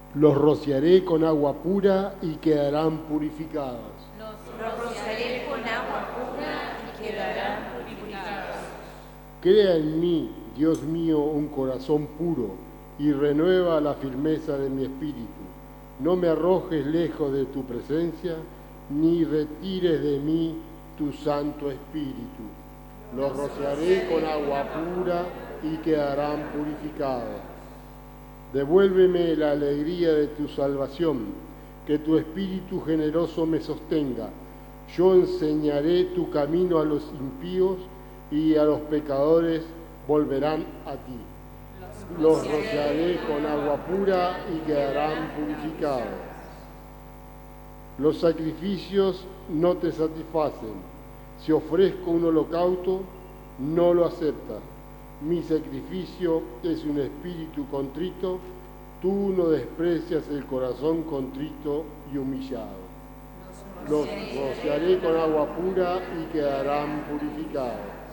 Los rociaré con agua pura y quedarán purificados. Los rociaré con agua pura y quedarán purificados. Crea en mí, Dios mío, un corazón puro y renueva la firmeza de mi espíritu. No me arrojes lejos de tu presencia, ni retires de mí tu Santo Espíritu. Los rociaré con agua pura y quedarán purificados. Devuélveme la alegría de tu salvación, que tu Espíritu generoso me sostenga. Yo enseñaré tu camino a los impíos y a los pecadores volverán a ti. Los rociaré con agua pura y quedarán purificados. Los sacrificios no te satisfacen. Si ofrezco un holocausto, no lo aceptas. Mi sacrificio es un espíritu contrito. Tú no desprecias el corazón contrito y humillado. Los rociaré con agua pura y quedarán purificados.